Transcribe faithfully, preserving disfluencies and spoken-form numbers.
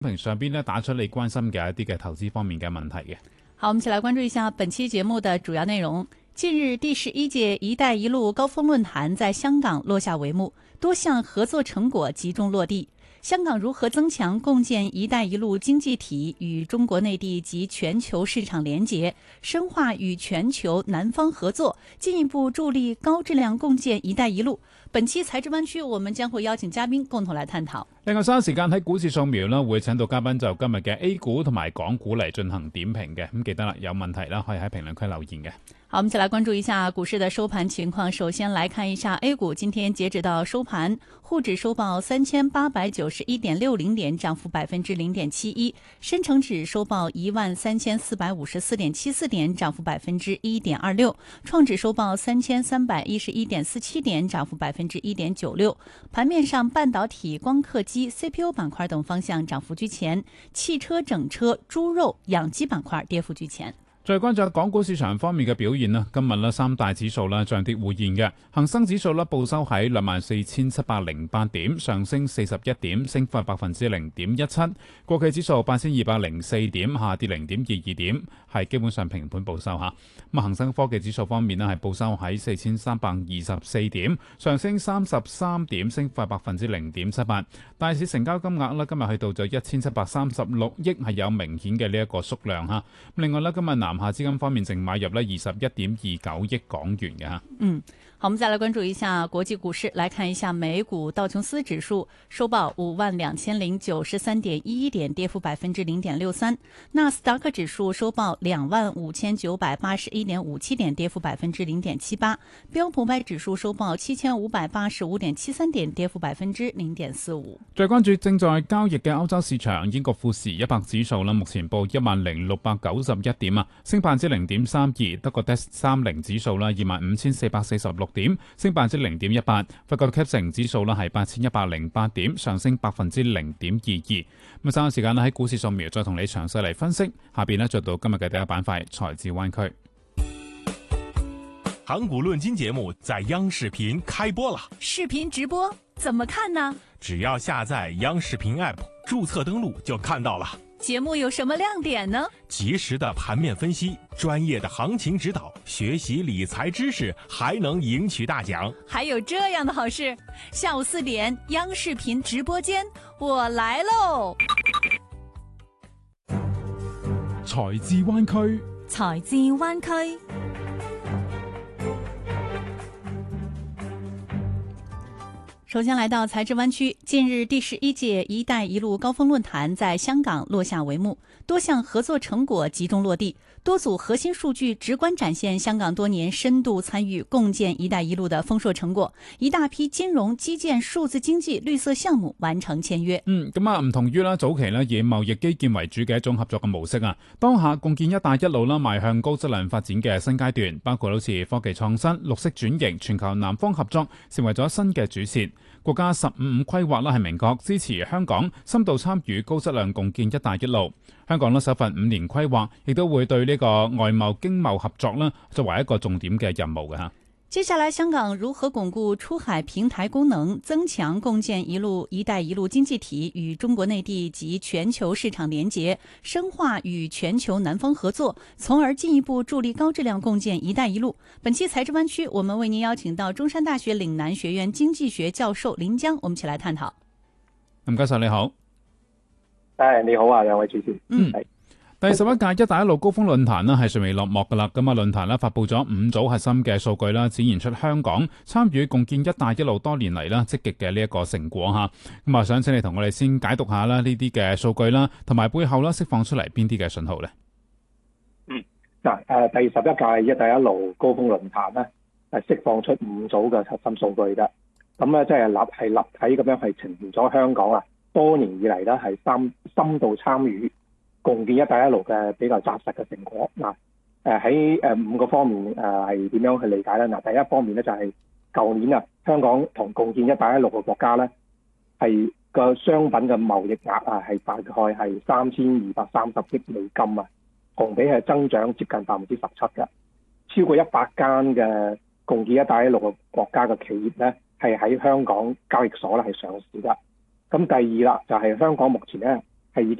屏上邊咧打出你關心嘅一啲嘅投資方面嘅問題嘅。 好，我們一起來關注一下本期節目的主要內容。近日，第十一屆“一帶一路”高峰論壇在香港落下帷幕，多項合作成果集中落地。香港如何增強共建“一帶一路”經濟體與中國內地及全球市場連結，深化與全球南方合作，進一步助力高質量共建“一帶一路”。本期財智灣區，我們將會邀請嘉賓共同來探討。 另外，稍後時間喺股市掃描啦，會請到嘉賓就今日嘅 A 股同埋港股嚟進行點評嘅。咁記得啦，有問題啦，可以喺評論區留言嘅。 好，我們一起來關注一下股市的收盤情況。首先來看一下 A 股，今天截止到收盤，滬指收報三千八百九十一點六零點，漲幅百分之零點七一；深成指收報一萬三千四百五十四點七四點，漲幅百分之一點二六；創指收報三千三百一十一點四七點，漲幅百分之一點九六。盤面上，半導體、光刻機、C P U 板塊等方向漲幅居前，汽車整車、豬肉、養雞板塊跌幅居前。 再關注港股市場方面嘅表現啦，今日呢三大指數啦漲跌互現嘅，恒生指數呢報收喺兩萬四千七百零八點，上升四十一點，升幅百分之零點一七。國企指數八千二百零四點，下跌零點二二點，係基本上平盤報收吓。咁恒生科技指數方面呢係報收喺四千三百二十四點，上升三十三點，升幅百分之零點七八。大市成交金額呢今日去到咗一千七百三十六億，係有明顯嘅呢一個縮量吓。另外呢今日南下資金方面淨買入呢二十一點二九億港元嘅吓。 嗯，好，我們再來關注一下國際股市，來看一下美股道瓊斯指數收報五萬兩千零九十三點一一點，跌幅百分之零點六三；納斯達克指數收報兩萬五千九百八十一點五七點，跌幅百分之零點七八；標普五百指數收報七千五百八十五點七三點，跌幅百分之零點四五。 再關注正在交易嘅歐洲市場，英國富時一百指數呢目前報一萬零六百九十一點啊，升百分之零點三二。德國 D A X 三十指數啦二萬五千四百四十六點，升百分之零點一八。法國 C A C 城指數啦係八千一百零八點，上升百分之零點二二。咁稍後時間咧喺股市掃描再同你詳細嚟分析。下邊咧做到今日嘅第一板塊財智灣區。 港股論金節目在央視頻開播了， 視頻直播怎麼看呢？ 只要下載央視頻 App， 註冊登錄就看到了。 節目有什麼亮點呢？ 及時的盤面分析，專業的行情指導，學習理財知識，還能贏取大獎。 還有這樣的好事，下午四點央視頻直播間，我來嘍！ 財智灣區， 財智灣區。首先來到財智灣區，近日第十一屆“一帶一路”高峰論壇在香港落下帷幕，多項合作成果集中落地，多組核心數據直觀展現香港多年深度參與共建“一帶一路”的豐碩成果，一大批金融、基建、數字經濟、綠色項目完成簽約。 嗯，咁啊唔同於啦早期咧以貿易基建為主嘅一種合作嘅模式啊，當下共建“一帶一路”啦邁向高質量發展嘅新階段，包括好似科技創新、綠色轉型、全球南方合作，成為咗新嘅主線。國家十五五規劃啦係明確支持香港深度參與高質量共建“一帶一路”。香港咧首份五年規劃亦都會對呢個外貿經貿合作啦作為一個重點嘅任務嘅吓。 接下來，香港如何鞏固出海平台功能，增強共建一路“一帶一路”經濟體與中國內地及全球市場連結，深化與全球南方合作，從而進一步助力高質量共建“一帶一路”。本期財智灣區，我們為您邀請到中山大學嶺南學院經濟學教授林江，我們一起來探討。 林教授你好。 誒，你好啊，兩位主持。 嗯。第十一屆一帶一路高峰論壇呢係尚未落幕噶啦，咁啊論壇呢發佈咗五組核心嘅數據啦，展現出香港參與共建一帶一路多年嚟啦積極嘅呢一個成果吓。咁啊想請你同我哋先解讀下啦呢啲嘅數據啦，同埋背後啦釋放出嚟邊啲嘅信號咧？ 嗯，嗱誒，第十一屆一帶一路高峰論壇咧係釋放出五組嘅核心數據嘅，咁咧即係立係立體咁樣係呈現咗香港啊多年以嚟咧係深深度參與共建一帶一路嘅比較紮實嘅成果。嗱，誒喺誒五個方面誒係點樣去理解咧？嗱，第一方面咧就係舊年啊，香港同共建一帶一路嘅國家咧係個商品嘅貿易額啊係大概係三千二百三十億美金啊，同比係增長接近百分之十七嘅。超過一百間嘅共建一帶一路嘅國家嘅企業咧係喺香港交易所咧係上市㗎。咁第二啦，就係香港目前咧係已經